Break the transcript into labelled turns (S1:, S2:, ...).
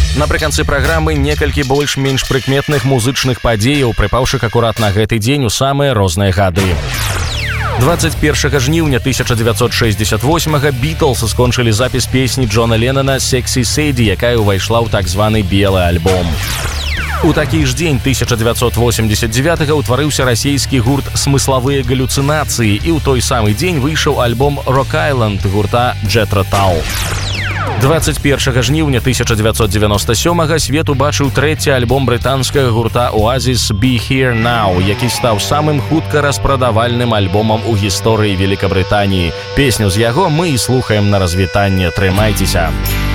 S1: Напрыканцы праграмы некалькі больш-менш прыкметных музычных падзеяў, прыпаўшых акурат на гэты дзень у самыя розныя гады. 21 жніўня 1968-га Бітлз скончылі запіс песні Джона Леннона «Sexy Sadie», якая ўвайшла ў так званы белы альбом. У такі ж дзень 1989-га ўтварыўся расійскі гурт «Смысловые галлюцинации», і ў той самы дзень выйшаў альбом «Rock Island» гурта Jethro Tull. 21 жніўня 1997-га свет убачыў трэці альбом брытанскага гурта «Oasis» «Be Here Now», які стаў самым хутка распрадавальным альбомам у гісторыі Великабрытаніі. Песню з яго мы і слухаем на развітанне. Трымайцеся!